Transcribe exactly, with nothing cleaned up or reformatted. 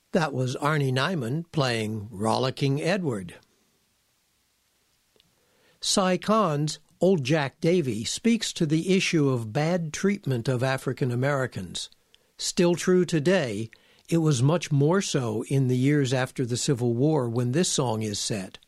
That was Arnie Nyman playing Rollicking Edward. Cy Khan's Old Jack Davy speaks to the issue of bad treatment of African Americans. Still true today, it was much more so in the years after the Civil War when this song is set.